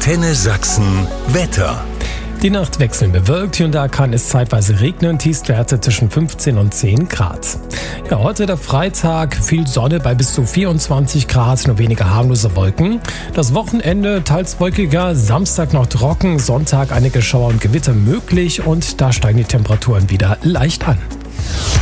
Antenne Sachsen Wetter. Die Nacht wechselnd bewölkt, hier und da kann es zeitweise regnen, Tiefstwerte zwischen 15 und 10 Grad. Ja, heute der Freitag, viel Sonne bei bis zu 24 Grad, nur weniger harmlose Wolken. Das Wochenende teils wolkiger, Samstag noch trocken, Sonntag einige Schauer und Gewitter möglich und da steigen die Temperaturen wieder leicht an.